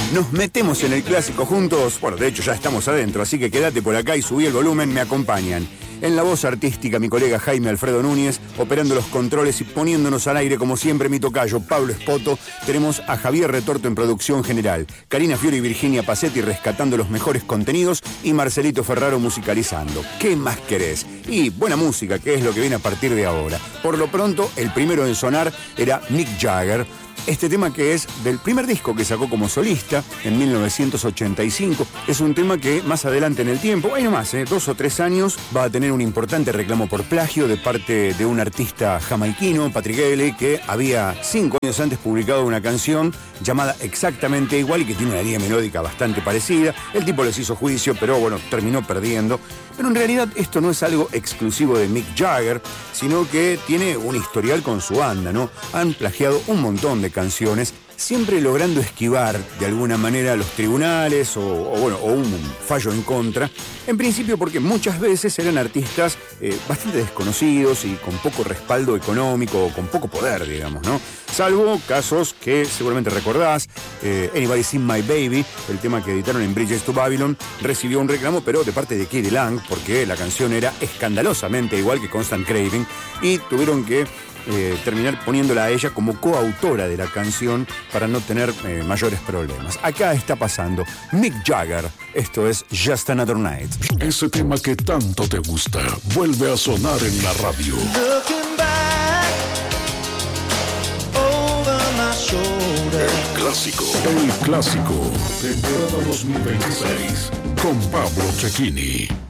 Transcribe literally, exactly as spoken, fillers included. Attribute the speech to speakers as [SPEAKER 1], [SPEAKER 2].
[SPEAKER 1] Nos metemos en el clásico juntos. Bueno, de hecho ya estamos adentro, así que quédate por acá y subí el volumen, me acompañan. En la voz artística, mi colega Jaime Alfredo Núñez, operando los controles y poniéndonos al aire, como siempre, mi tocayo Pablo Espoto. Tenemos a Javier Retorto en producción general, Karina Fiori y Virginia Pacetti rescatando los mejores contenidos y Marcelito Ferraro musicalizando. ¿Qué más querés? Y buena música, que es lo que viene a partir de ahora. Por lo pronto, el primero en sonar era Mick Jagger. Este tema, que es del primer disco que sacó como solista en mil novecientos ochenta y cinco, es un tema que más adelante en el tiempo, ahí nomás, eh, dos o tres años, va a tener un importante reclamo por plagio de parte de un artista jamaiquino, Patrick Galley, que había cinco años antes publicado una canción llamada exactamente igual y que tiene una línea melódica bastante parecida. El tipo les hizo juicio, pero bueno, terminó perdiendo. Pero en realidad esto no es algo exclusivo de Mick Jagger, sino que tiene un historial con su banda, ¿no? Han plagiado un montón de canciones, siempre logrando esquivar de alguna manera los tribunales o, o, bueno, o un fallo en contra, en principio porque muchas veces eran artistas eh, bastante desconocidos y con poco respaldo económico o con poco poder, digamos, ¿no? Salvo casos que seguramente recordás, eh, Anybody Seen My Baby, el tema que editaron en Bridges to Babylon, recibió un reclamo, pero de parte de K D Lang, porque la canción era escandalosamente igual que Constant Craving, y tuvieron que Eh, terminar poniéndola a ella como coautora de la canción para no tener eh, mayores problemas. Acá está pasando Mick Jagger, esto es Just Another Night.
[SPEAKER 2] Ese tema que tanto te gusta vuelve a sonar en la radio. El clásico, el clásico, temporada dos mil veintiséis, con Pablo Cecchini.